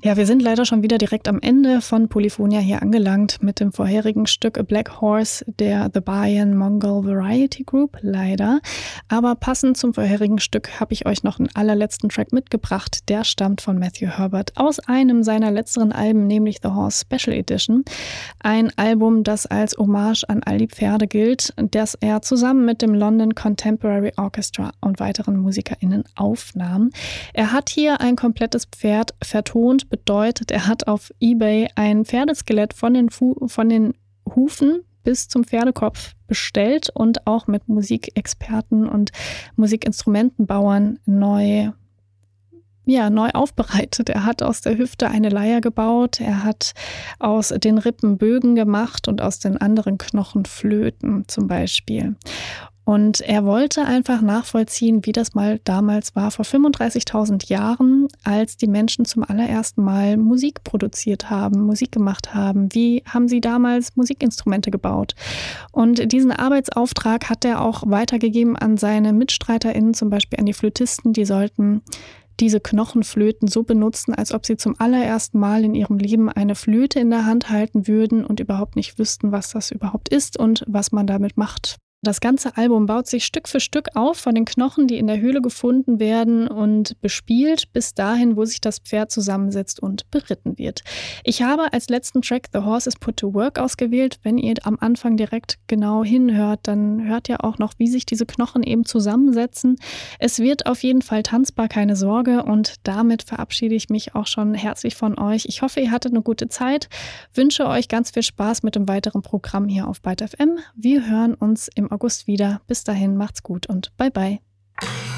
Ja, wir sind leider schon wieder direkt am Ende von Polyphonia hier angelangt mit dem vorherigen Stück A Black Horse der The Bahian Mongol Variety Group, leider. Aber passend zum vorherigen Stück habe ich euch noch einen allerletzten Track mitgebracht. Der stammt von Matthew Herbert aus einem seiner letzteren Alben, nämlich The Horse Special Edition. Ein Album, das als Hommage an all die Pferde gilt, das er zusammen mit dem London Contemporary Orchestra und weiteren MusikerInnen aufnahm. Er hat hier ein komplettes Pferd vertont, bedeutet, er hat auf eBay ein Pferdeskelett von den Hufen bis zum Pferdekopf bestellt und auch mit Musikexperten und Musikinstrumentenbauern neu aufbereitet. Er hat aus der Hüfte eine Leier gebaut, er hat aus den Rippen Bögen gemacht und aus den anderen Knochen Flöten zum Beispiel. Und er wollte einfach nachvollziehen, wie das mal damals war, vor 35.000 Jahren, als die Menschen zum allerersten Mal Musik produziert haben, Musik gemacht haben. Wie haben sie damals Musikinstrumente gebaut? Und diesen Arbeitsauftrag hat er auch weitergegeben an seine MitstreiterInnen, zum Beispiel an die Flötisten. Die sollten diese Knochenflöten so benutzen, als ob sie zum allerersten Mal in ihrem Leben eine Flöte in der Hand halten würden und überhaupt nicht wüssten, was das überhaupt ist und was man damit macht. Das ganze Album baut sich Stück für Stück auf von den Knochen, die in der Höhle gefunden werden und bespielt bis dahin, wo sich das Pferd zusammensetzt und beritten wird. Ich habe als letzten Track The Horse is Put to Work ausgewählt. Wenn ihr am Anfang direkt genau hinhört, dann hört ihr auch noch, wie sich diese Knochen eben zusammensetzen. Es wird auf jeden Fall tanzbar, keine Sorge, und damit verabschiede ich mich auch schon herzlich von euch. Ich hoffe, ihr hattet eine gute Zeit, wünsche euch ganz viel Spaß mit dem weiteren Programm hier auf Byte FM. Wir hören uns im August wieder. Bis dahin, macht's gut und bye bye.